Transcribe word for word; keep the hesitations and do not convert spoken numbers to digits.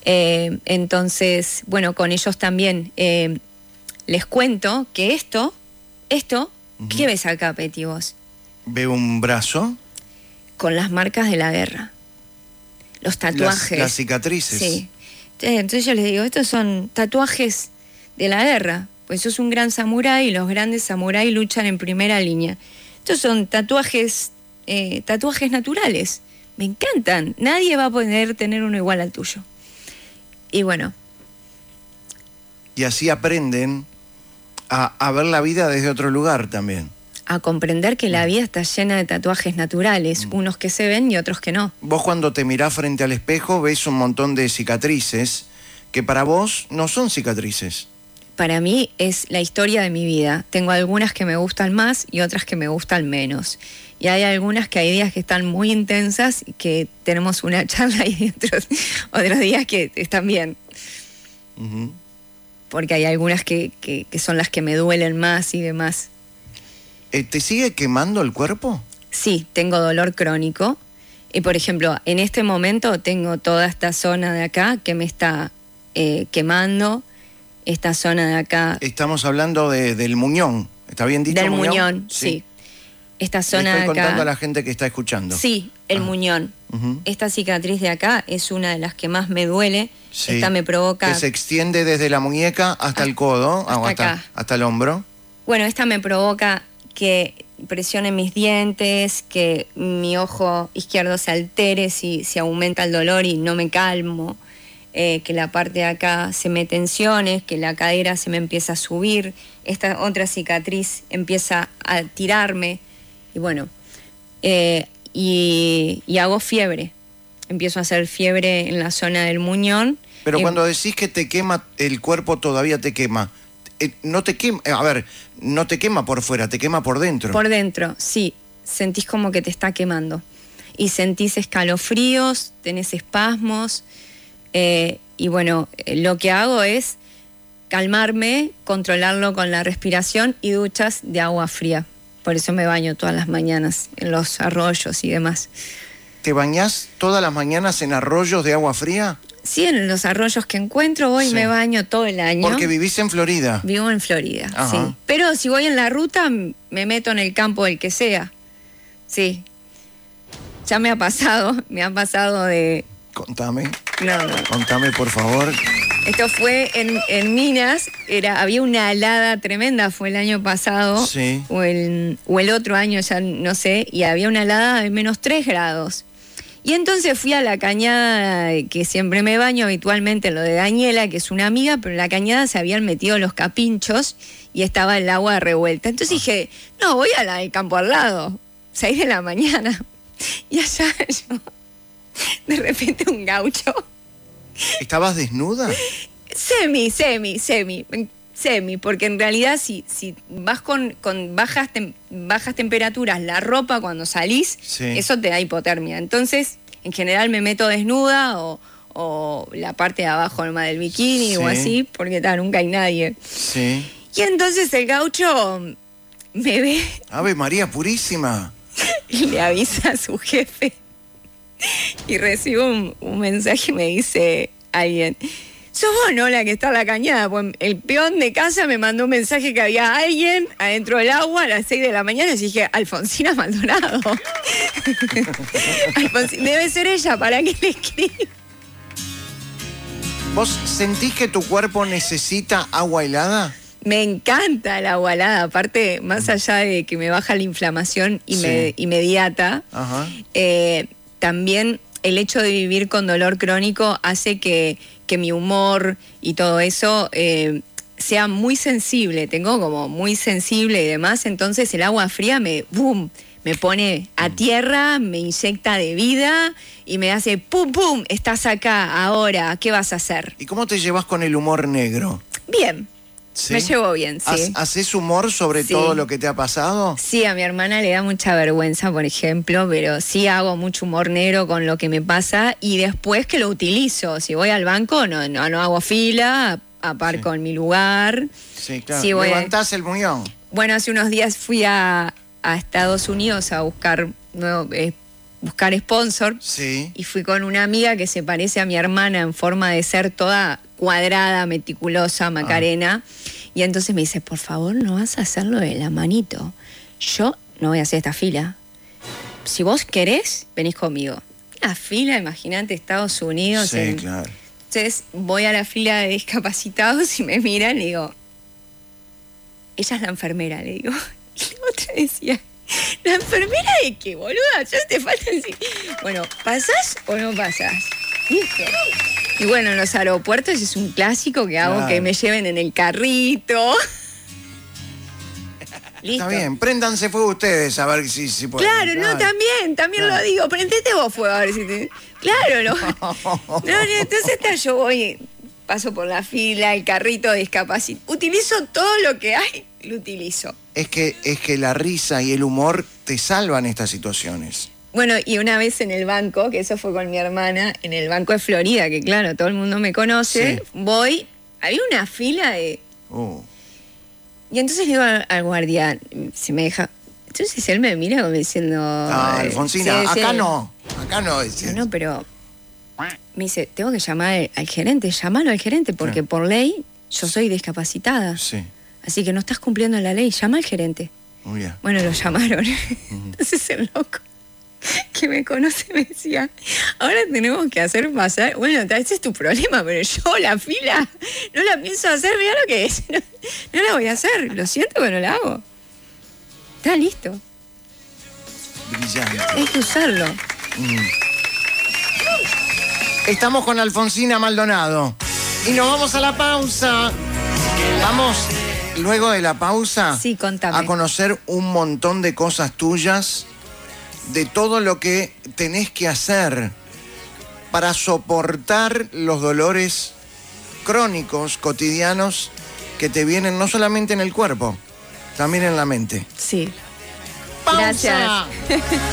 Eh, entonces, bueno, con ellos también eh, les cuento que esto, esto, uh-huh. ¿Qué ves acá, Peti, vos? Veo un brazo. Con las marcas de la guerra. Los tatuajes. Las, las cicatrices. Sí. Entonces yo les digo, estos son tatuajes de la guerra. Pues sos un gran samurái y los grandes samuráis luchan en primera línea. Estos son tatuajes, eh, tatuajes naturales. Me encantan. Nadie va a poder tener uno igual al tuyo. Y bueno. Y así aprenden a, a ver la vida desde otro lugar también. A comprender que la vida está llena de tatuajes naturales, mm. unos que se ven y otros que no. Vos cuando te mirás frente al espejo ves un montón de cicatrices que para vos no son cicatrices. Para mí es la historia de mi vida. Tengo algunas que me gustan más y otras que me gustan menos. Y hay algunas que hay días que están muy intensas y que tenemos una charla y otros, otros días que están bien. Uh-huh. Porque hay algunas que, que, que son las que me duelen más y demás. ¿Te sigue quemando el cuerpo? Sí, tengo dolor crónico. Y por ejemplo, en este momento tengo toda esta zona de acá que me está eh, quemando. Esta zona de acá. Estamos hablando de, del muñón. ¿Está bien dicho? Del muñón, muñón, sí. sí. Esta zona Le de acá. Estoy contando a la gente que está escuchando. Sí, el Ajá. muñón. Uh-huh. Esta cicatriz de acá es una de las que más me duele. Sí. Esta me provoca. Que se extiende desde la muñeca hasta ah, el codo, hasta, o hasta, acá. hasta el hombro. Bueno, esta me provoca que presione mis dientes, que mi ojo izquierdo se altere si, si aumenta el dolor y no me calmo, eh, que la parte de acá se me tensiones, que la cadera se me empieza a subir, esta otra cicatriz empieza a tirarme, y bueno, eh, y, y hago fiebre, empiezo a hacer fiebre en la zona del muñón. Pero eh, cuando decís que te quema, el cuerpo todavía te quema. Eh, no te quema, a ver, no te quema por fuera, te quema por dentro. Por dentro, sí. Sentís como que te está quemando. Y sentís escalofríos, tenés espasmos. Eh, y bueno, lo que hago es calmarme, controlarlo con la respiración y duchas de agua fría. Por eso me baño todas las mañanas en los arroyos y demás. ¿Te bañás todas las mañanas en arroyos de agua fría? Sí, en los arroyos que encuentro voy y sí. me baño todo el año. Porque vivís en Florida. Vivo en Florida, Ajá. sí. Pero si voy en la ruta, me meto en el campo del que sea. Sí. Ya me ha pasado, me ha pasado de... Contame. No, no. Contame, por favor. Esto fue en, en Minas, era, había una helada tremenda, fue el año pasado. Sí. O el, o el otro año, ya no sé, y había una helada de menos tres grados. Y entonces fui a la cañada que siempre me baño habitualmente, lo de Daniela, que es una amiga, pero en la cañada se habían metido los capinchos y estaba el agua revuelta. Entonces ah. dije, no, voy al campo al lado, seis de la mañana. Y allá yo, de repente un gaucho. ¿Estabas desnuda? Semi, semi, semi. Semi, porque en realidad si, si vas con, con bajas, tem, bajas temperaturas, la ropa cuando salís, sí. eso te da hipotermia. Entonces, en general me meto desnuda o, o la parte de abajo nomás del bikini sí. o así, porque tal, nunca hay nadie. Sí. Y entonces el gaucho me ve... Ave María Purísima. Y le avisa a su jefe. Y recibo un, un mensaje y me dice alguien... Sos vos, ¿no? La que está en la cañada. Pues el peón de casa me mandó un mensaje que había alguien adentro del agua a las seis de la mañana y dije, Alfonsina Maldonado. Alfonsina, debe ser ella, ¿para qué le escribo? ¿Vos sentís que tu cuerpo necesita agua helada? Me encanta el agua helada, aparte, más allá de que me baja la inflamación y sí. me, inmediata, Ajá. Eh, también el hecho de vivir con dolor crónico hace que que mi humor y todo eso eh, sea muy sensible, tengo como muy sensible y demás, entonces el agua fría me, boom, me pone a tierra, me inyecta de vida y me hace pum, pum, estás acá, ahora, ¿qué vas a hacer? ¿Y cómo te llevas con el humor negro? Bien. ¿Sí? Me llevo bien, sí. ¿Haces humor sobre sí. todo lo que te ha pasado? Sí, a mi hermana le da mucha vergüenza, por ejemplo, pero sí hago mucho humor negro con lo que me pasa y después que lo utilizo. Si voy al banco, no, no, no hago fila, aparco sí. en mi lugar. Sí, claro. Si voy ¿Levantás a... el muñón? Bueno, hace unos días fui a, a Estados Unidos a buscar nuevo, eh, buscar sponsor. Sí. Y fui con una amiga que se parece a mi hermana en forma de ser toda cuadrada, meticulosa, Macarena. Ah. Y entonces me dice, por favor, no vas a hacerlo de la manito. Yo no voy a hacer esta fila. Si vos querés, venís conmigo. La fila, imagínate, Estados Unidos. Sí, en... claro. Entonces voy a la fila de discapacitados y me miran y digo, ella es la enfermera, le digo. Y la otra decía, ¿la enfermera de qué, boluda? Ya te falta decir. Bueno, ¿pasás o no pasás? Listo. Y bueno, en los aeropuertos es un clásico que hago, claro, que me lleven en el carrito. Listo. Está bien, préndanse fuego ustedes a ver si, si pueden. Claro, no, también, también claro. Lo digo, prendete vos fuego a ver si te... Claro, no. No, no, entonces está, yo voy, paso por la fila, el carrito de discapacidad. Utilizo todo lo que hay, lo utilizo. Es que, es que la risa y el humor te salvan estas situaciones. Bueno, y una vez en el banco, que eso fue con mi hermana, en el Banco de Florida, que claro, todo el mundo me conoce, sí. Voy, había una fila de... Uh. Y entonces le digo al, al guardia, si me deja... Entonces él me mira como diciendo... Ah, Alfonsina, sí, acá sí. no, acá no. Es no, no, pero... Me dice, tengo que llamar al, al gerente, llámalo al gerente, porque sí. Por ley yo soy discapacitada. Sí. Así que no estás cumpliendo la ley, llama al gerente. Oh, yeah. Bueno, lo llamaron. Uh-huh. Entonces el loco que me conoce me decía, ahora tenemos que hacer pasar, bueno, ese es tu problema, pero yo la fila no la pienso hacer, mira lo que es, no, no la voy a hacer, lo siento que no la hago. Está listo. Brillante. Hay que usarlo. Mm. Estamos con Alfonsina Maldonado y nos vamos a la pausa. Vamos, luego de la pausa, sí, contame, a conocer un montón de cosas tuyas, de todo lo que tenés que hacer para soportar los dolores crónicos, cotidianos, que te vienen no solamente en el cuerpo, también en la mente. Sí. ¡Pausa! Gracias.